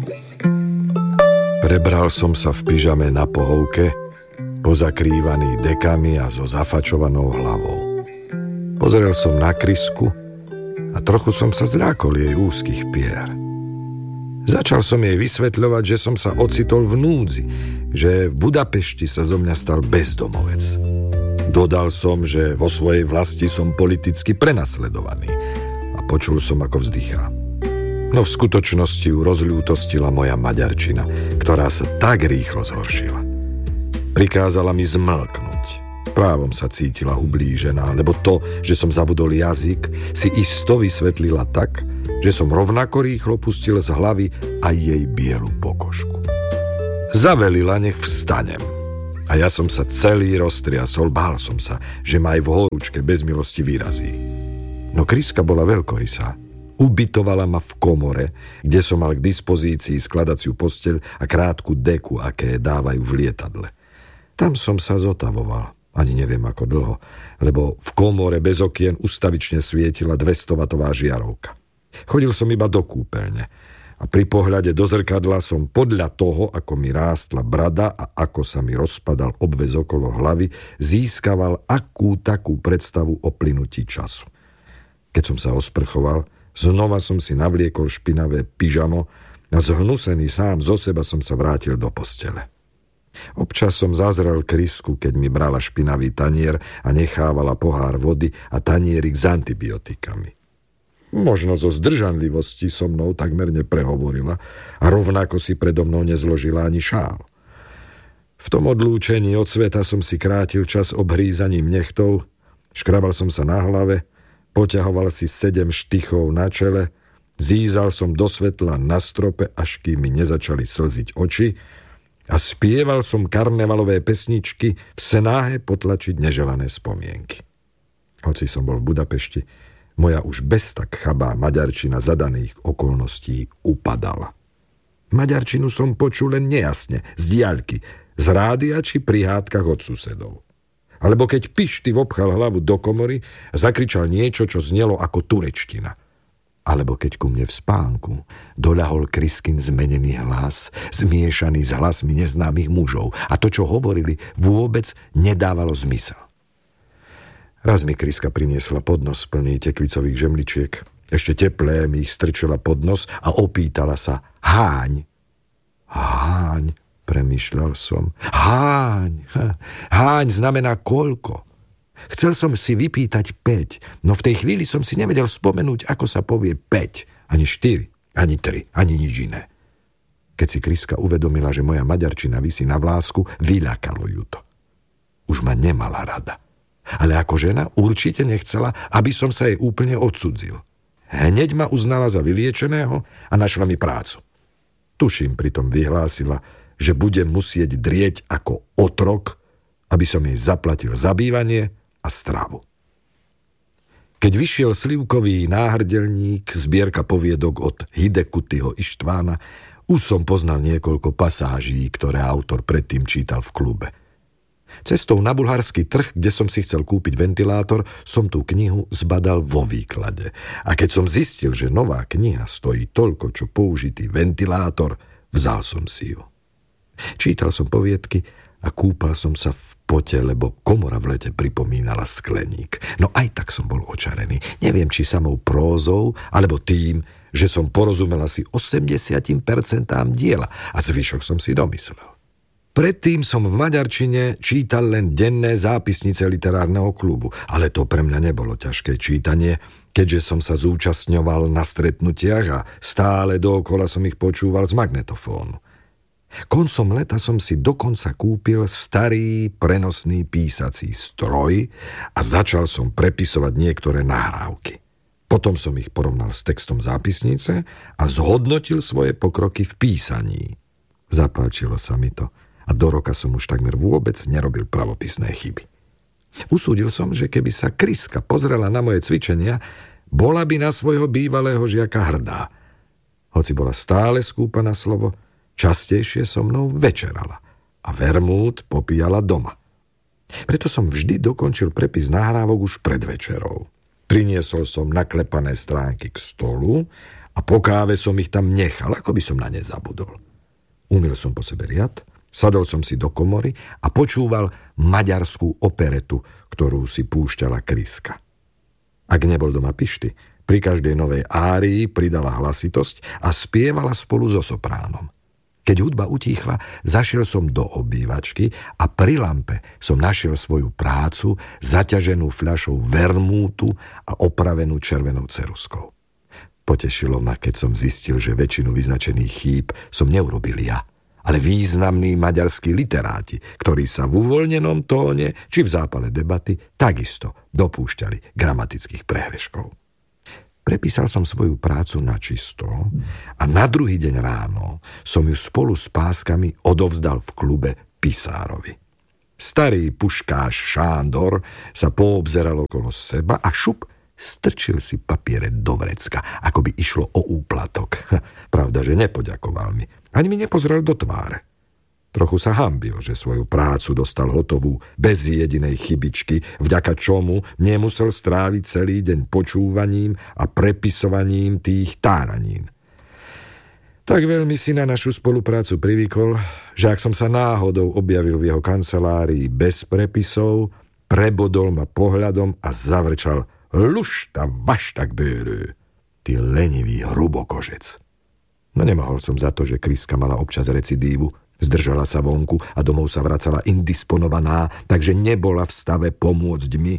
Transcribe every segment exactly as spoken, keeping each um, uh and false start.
Prebral som sa v pyžame na pohovke, pozakrývaný dekami a so zafačovanou hlavou. Pozrel som na Krisku a trochu som sa zľakol jej úzkých pier. Začal som jej vysvetľovať, že som sa ocitol v núdzi, že v Budapešti sa zo mňa stal bezdomovec. Dodal som, že vo svojej vlasti som politicky prenasledovaný a počul som, ako vzdychá. No v skutočnosti ju rozľútostila moja maďarčina, ktorá sa tak rýchlo zhoršila. Prikázala mi zmlknúť. Právom sa cítila ublížená, lebo to, že som zabudol jazyk, si isto vysvetlila tak, že som rovnako rýchlo pustil z hlavy aj jej bielu pokožku. Zavelila, nech vstanem. A ja som sa celý roztriasol, bál som sa, že ma aj v horúčke bez milosti vyrazí. No Kriska bola veľkorysá. Ubytovala ma v komore, kde som mal k dispozícii skladaciu posteľ a krátku deku, aké dávajú v lietadle. Tam som sa zotavoval, ani neviem ako dlho, lebo v komore bez okien ustavične svietila dvestowatová žiarovka. Chodil som iba do kúpeľne a pri pohľade do zrkadla som podľa toho, ako mi rástla brada a ako sa mi rozpadal obväz okolo hlavy, získaval akú takú predstavu o plynutí času. Keď som sa osprchoval, znova som si navliekol špinavé pyžamo a zhnusený sám zo seba som sa vrátil do postele. Občas som zazrel Krisku, keď mi brala špinavý tanier a nechávala pohár vody a tanierik s antibiotikami. Možno zo zdržanlivosti so mnou takmer neprehovorila a rovnako si predo mnou nezložila ani šál. V tom odlúčení od sveta som si krátil čas obhrízaním nechtov, škrabal som sa na hlave, poťahoval si sedem štychov na čele, zízal som do svetla na strope, až kým mi nezačali slziť oči a spieval som karnevalové pesničky v snahe potlačiť neželané spomienky. Hoci som bol v Budapešti, moja už bez tak chabá maďarčina za daných okolností upadala. Maďarčinu som počul len nejasne, z diaľky, z rádia či pri hádkach od susedov. Alebo keď Pišty vopchal hlavu do komory a zakričal niečo, čo znelo ako turečtina. Alebo keď ku mne v spánku doľahol Kriskin zmenený hlas, zmiešaný s hlasmi neznámych mužov a to, čo hovorili, vôbec nedávalo zmysel. Raz mi Kriska priniesla podnos plný tekvicových žemličiek. Ešte teplé mi ich strčila pod nos a opýtala sa: Háň? Háň, premýšľal som. Háň, háň znamená koľko? Chcel som si vypýtať päť, no v tej chvíli som si nevedel spomenúť, ako sa povie päť, ani štyri, ani tri, ani nič iné. Keď si Kriska uvedomila, že moja maďarčina visí na vlásku, vyľakalo ju to. Už ma nemala rada. Ale ako žena určite nechcela, aby som sa jej úplne odsudzil. Hneď ma uznala za vyliečeného a našla mi prácu. Tuším, pritom vyhlásila, že budem musieť drieť ako otrok, aby som jej zaplatil za bývanie a stravu. Keď vyšiel slivkový náhrdelník, zbierka poviedok od Hidekutyho Ištvána, už som poznal niekoľko pasáží, ktoré autor predtým čítal v klube. Cestou na bulharský trh, kde som si chcel kúpiť ventilátor, som tú knihu zbadal vo výklade. A keď som zistil, že nová kniha stojí toľko, čo použitý ventilátor, vzal som si ju. Čítal som poviedky a kúpal som sa v pote, lebo komora v lete pripomínala skleník. No aj tak som bol očarený. Neviem, či samou prózou, alebo tým, že som porozumel asi osemdesiat percent diela a zvyšok som si domyslel. Predtým som v maďarčine čítal len denné zápisnice literárneho klubu, ale to pre mňa nebolo ťažké čítanie, keďže som sa zúčastňoval na stretnutiach a stále dookola som ich počúval z magnetofónu. Koncom leta som si dokonca kúpil starý prenosný písací stroj a začal som prepisovať niektoré nahrávky. Potom som ich porovnal s textom zápisnice a zhodnotil svoje pokroky v písaní. Zapáčilo sa mi to. A do roka som už takmer vôbec nerobil pravopisné chyby. Usúdil som, že keby sa Kriska pozrela na moje cvičenia, bola by na svojho bývalého žiaka hrdá. Hoci bola stále skúpa na slovo, častejšie so mnou večerala a vermút popíjala doma. Preto som vždy dokončil prepis nahrávok už pred večerou. Priniesol som naklepané stránky k stolu a A po káve som ich tam nechal, ako by som na ne zabudol. Umyl som po sebe riad, sadol som si do komory a počúval maďarskú operetu, ktorú si púšťala Kriska. Ak nebol doma Pišty, pri každej novej árii pridala hlasitosť a spievala spolu so sopránom. Keď hudba utíchla, zašiel som do obývačky a pri lampe som našiel svoju prácu zaťaženú fľašou vermútu a opravenú červenou ceruskou. Potešilo ma, keď som zistil, že väčšinu vyznačených chýb som neurobil ja, ale významní maďarskí literáti, ktorí sa v uvoľnenom tóne či v zápale debaty takisto dopúšťali gramatických prehreškov. Prepísal som svoju prácu na čisto a na druhý deň ráno som ju spolu s páskami odovzdal v klube pisárovi. Starý puškáš Šándor sa poobzeral okolo seba a šup strčil si papiere do vrecka, ako by išlo o úplatok. Pravda, že nepoďakoval mi. Ani mi nepozrel do tváre. Trochu sa hanbil, že svoju prácu dostal hotovú bez jedinej chybičky, vďaka čomu nemusel stráviť celý deň počúvaním a prepisovaním tých táranín. Tak veľmi si na našu spoluprácu privykol, že ak som sa náhodou objavil v jeho kancelárii bez prepisov, prebodol ma pohľadom a zavrčal: Lušta vaštak bőrő, ty lenivý hrubokožec. No nemohol som za to, že Kriska mala občas recidívu, zdržala sa vonku a domov sa vracala indisponovaná, takže nebola v stave pomôcť mi.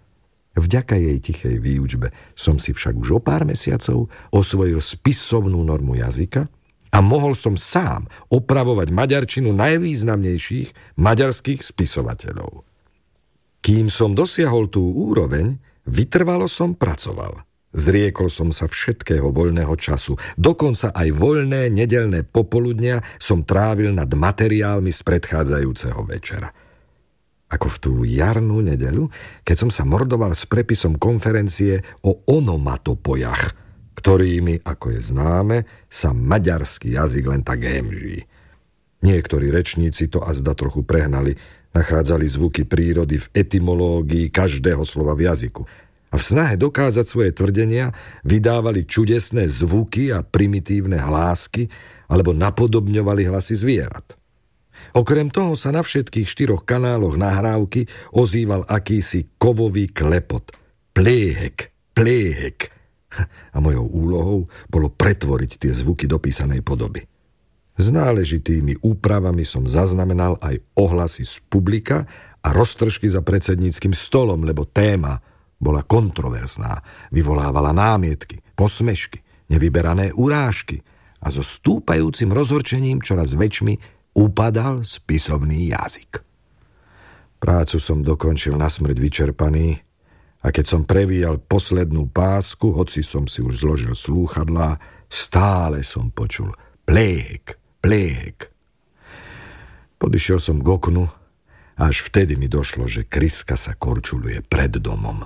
Vďaka jej tichej výučbe som si však už o pár mesiacov osvojil spisovnú normu jazyka a mohol som sám opravovať maďarčinu najvýznamnejších maďarských spisovateľov. Kým som dosiahol tú úroveň, vytrvalo som pracoval. Zriekol som sa všetkého voľného času. Dokonca aj voľné nedeľné popoludnia som trávil nad materiálmi z predchádzajúceho večera. Ako v tú jarnú nedeľu, keď som sa mordoval s prepisom konferencie o onomatopojach, ktorými, ako je známe, sa maďarský jazyk len tak hemží. Niektorí rečníci to azda trochu prehnali, nachádzali zvuky prírody v etymológii každého slova v jazyku. A v snahe dokázať svoje tvrdenia vydávali čudesné zvuky a primitívne hlásky alebo napodobňovali hlasy zvierat. Okrem toho sa na všetkých štyroch kanáloch nahrávky ozýval akýsi kovový klepot. Pléhek, pléhek. A mojou úlohou bolo pretvoriť tie zvuky do písanej podoby. S náležitými úpravami som zaznamenal aj ohlasy z publika a roztržky za predsedníckym stolom, lebo téma bola kontroverzná, vyvolávala námietky, posmešky, nevyberané urážky a so stúpajúcim rozhorčením čoraz väčšmi upadal spisovný jazyk. Prácu som dokončil nasmrť vyčerpaný a keď som prevíjal poslednú pásku, hoci som si už zložil slúchadlá, stále som počul pléhek, pléhek. Podišiel som k oknu a až vtedy mi došlo, že Kriska sa korčuluje pred domom.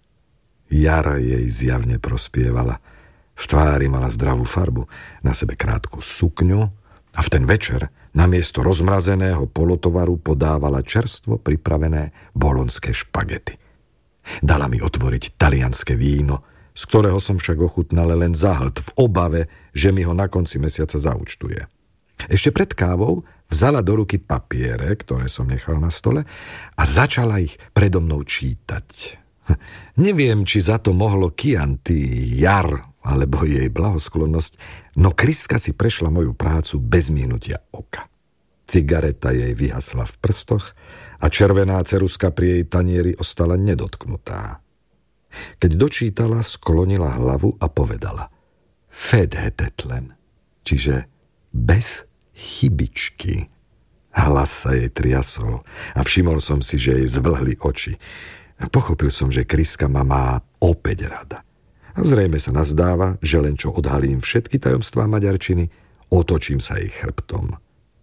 Jara jej zjavne prospievala. V tvári mala zdravú farbu, na sebe krátku sukňu a v ten večer namiesto rozmrazeného polotovaru podávala čerstvo pripravené bolonské špagety. Dala mi otvoriť talianske víno, z ktorého som však ochutnal len zahlt v obave, že mi ho na konci mesiaca zaúčtuje. Ešte pred kávou vzala do ruky papiere, ktoré som nechal na stole, a začala ich predo mnou čítať. Neviem, či za to mohlo Chianti, jar alebo jej blahosklonnosť, no Kriska si prešla moju prácu bez mihnutia oka. Cigareta jej vyhasla v prstoch a červená ceruska pri jej tanieri ostala nedotknutá. Keď dočítala, sklonila hlavu a povedala: Fedhetetlen, čiže bez chybičky. Hlas sa jej triasol a všimol som si, že jej zvlhli oči. Pochopil som, že Kriska ma má opäť rada. A zrejme sa nazdáva, že len čo odhalím všetky tajomstvá maďarčiny, otočím sa jej chrbtom.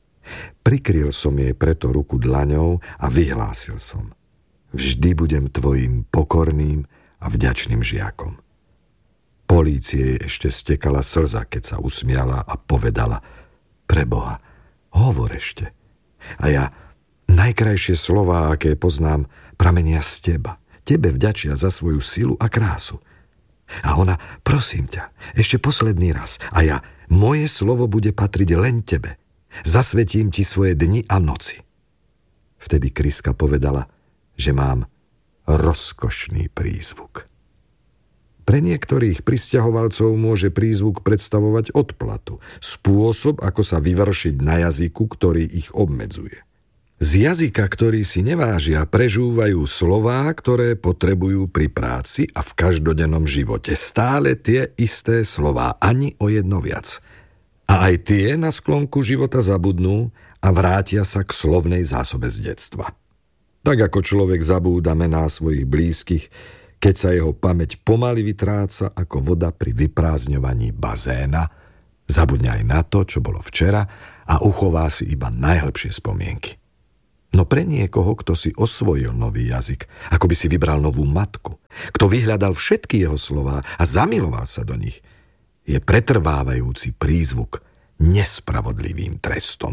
Prikryl som jej preto ruku dlaňou a vyhlásil som: Vždy budem tvojim pokorným a vďačným žiakom. Polície ešte stekala slza, keď sa usmiala a povedala: Preboha, hovor ešte. A ja: Najkrajšie slová, aké poznám, pramenia z teba. Tebe vďačia za svoju silu a krásu. A ona, prosím ťa, ešte posledný raz. A ja, moje slovo bude patriť len tebe. Zasvetím ti svoje dni a noci. Vtedy Kryska povedala, že mám rozkošný prízvuk. Pre niektorých prisťahovalcov môže prízvuk predstavovať odplatu, spôsob, ako sa vyvršiť na jazyku, ktorý ich obmedzuje. Z jazyka, ktorý si nevážia, prežúvajú slová, ktoré potrebujú pri práci a v každodennom živote. Stále tie isté slová, ani o jedno viac. A aj tie na sklonku života zabudnú a vrátia sa k slovnej zásobe z detstva. Tak ako človek zabúda mená svojich blízkych, keď sa jeho pamäť pomaly vytráca ako voda pri vyprázdňovaní bazéna, zabudne aj na to, čo bolo včera a uchová si iba najhlbšie spomienky. No pre niekoho, kto si osvojil nový jazyk, ako by si vybral novú matku, kto vyhľadal všetky jeho slová a zamiloval sa do nich, je pretrvávajúci prízvuk nespravodlivým trestom.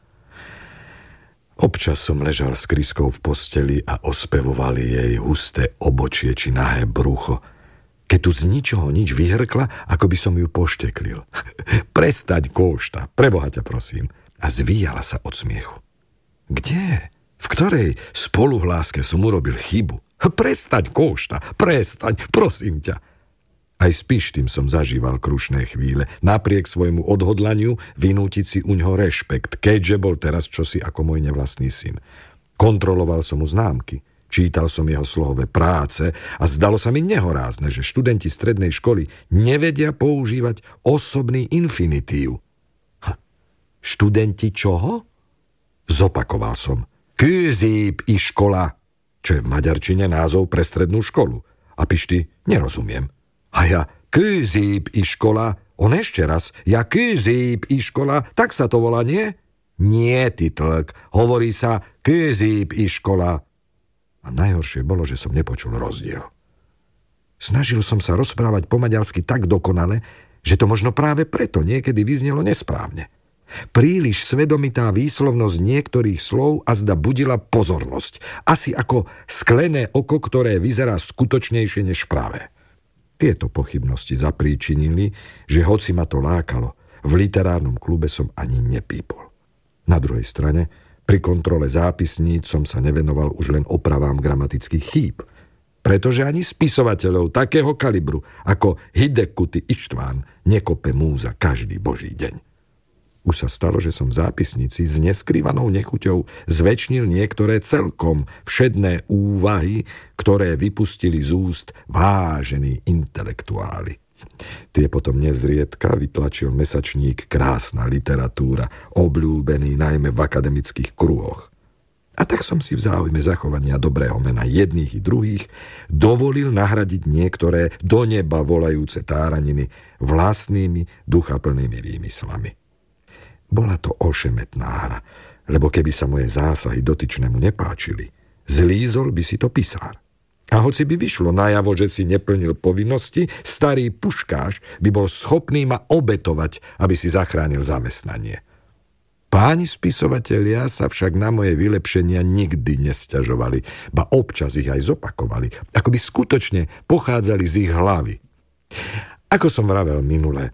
Občas som ležal s Kryskou v posteli a ospevoval jej husté obočie či nahé brucho, keď tu z ničoho nič vyhrkla, ako by som ju pošteklil. Prestaň, kóšta, preboha ťa prosím. A zvíjala sa od smiechu. Kde? V ktorej spoluhláske som urobil chybu? Prestaň, kóšta, prestaň, prosím ťa. Aj s Pištým som zažíval krušné chvíle, napriek svojmu odhodlaniu vynútiť si uňho rešpekt, keďže bol teraz čosi ako môj nevlastný syn. Kontroloval som mu známky, čítal som jeho slohové práce a zdalo sa mi nehorázne, že študenti strednej školy nevedia používať osobný infinitív. Ha, študenti čoho? Zopakoval som. Kőzép iskola, čo je v maďarčine názov pre strednú školu. A Pišty, nerozumiem. A ja, kőzép iskola, on ešte raz, ja kőzép iskola, tak sa to volá, nie? Nie, ty tlk, hovorí sa kőzép iskola. A najhoršie bolo, že som nepočul rozdiel. Snažil som sa rozprávať po maďarsky tak dokonale, že to možno práve preto niekedy vyznelo nesprávne. Príliš svedomitá výslovnosť niektorých slov azda budila pozornosť, asi ako sklené oko, ktoré vyzerá skutočnejšie než pravé. Tieto pochybnosti zapríčinili, že hoci ma to lákalo, v literárnom klube som ani nepípol. Na druhej strane, pri kontrole zápisníc som sa nevenoval už len opravám gramatických chýb, pretože ani spisovateľov takého kalibru ako Hidekuty Ištván nekope múza každý boží deň. Už sa stalo, že som v zápisnici s neskrývanou nechuťou zväčšnil niektoré celkom všedné úvahy, ktoré vypustili z úst vážení intelektuáli. Tie potom nezriedka vytlačil mesačník Krásna literatúra, obľúbený najmä v akademických kruhoch. A tak som si v záujme zachovania dobrého mena jedných i druhých dovolil nahradiť niektoré do neba volajúce táraniny vlastnými duchaplnými výmyslami. Bola to ošemetná hra, lebo keby sa moje zásahy dotyčnému nepáčili, zlízol by si to pisár. A hoci by vyšlo najavo, že si neplnil povinnosti, starý puškáš by bol schopný ma obetovať, aby si zachránil zamestnanie. Páni spisovatelia sa však na moje vylepšenia nikdy nesťažovali, ba občas ich aj zopakovali, ako by skutočne pochádzali z ich hlavy. Ako som vravel minule,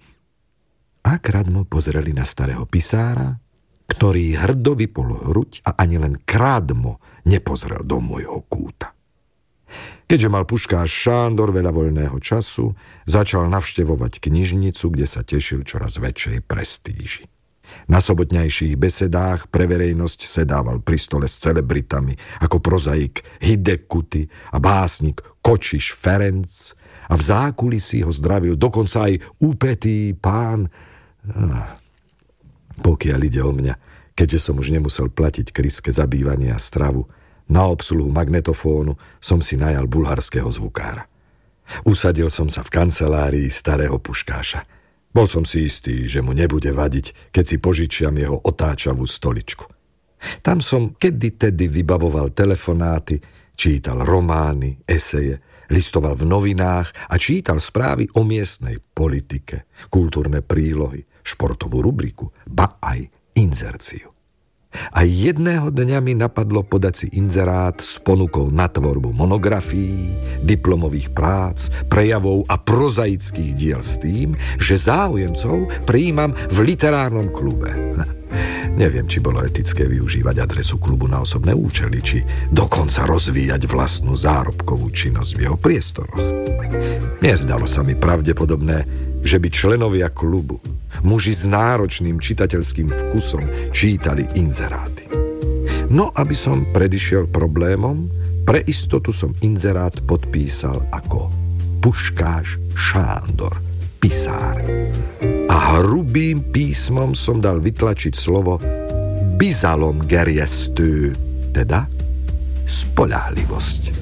a krádmo pozreli na starého pisára, ktorý hrdo vypol hruď a ani len krádmo nepozrel do môjho kúta. Keďže mal puškáš Šándor veľa voľného času, začal navštevovať knižnicu, kde sa tešil čoraz väčšej prestíži. Na sobotňajších besedách pre verejnosť sedával pri stole s celebritami ako prozaik Hidekuty a básnik Kočiš Ferenc a v zákulisí ho zdravil dokonca aj úpetý pán. Ah, pokiaľ ide o mňa, keďže som už nemusel platiť Kryske za bývanie a stravu, na obsluhu magnetofónu som si najal bulharského zvukára. Usadil som sa v kancelárii starého puškáša. Bol som si istý, že mu nebude vadiť, keď si požičiam jeho otáčavú stoličku. Tam som kedy-tedy vybavoval telefonáty, čítal romány, eseje, listoval v novinách a čítal správy o miestnej politike, kultúrne prílohy, športovú rubriku, ba aj inzerciu. A jedného dňa mi napadlo podať si inzerát s ponukou na tvorbu monografií, diplomových prác, prejavov a prozaických diel s tým, že záujemcov prijímam v literárnom klube. Neviem, či bolo etické využívať adresu klubu na osobné účely, či dokonca rozvíjať vlastnú zárobkovú činnosť v jeho priestoroch. Nezdalo sa mi pravdepodobné, že by členovia klubu, muži s náročným čitateľským vkusom, čítali inzeráty. No, aby som predišiel problémom, pre istotu som inzerát podpísal ako Puškáš Šándor, pisár. A hrubým písmom som dal vytlačiť slovo bizalom gerjesztő, teda spoľahlivosť.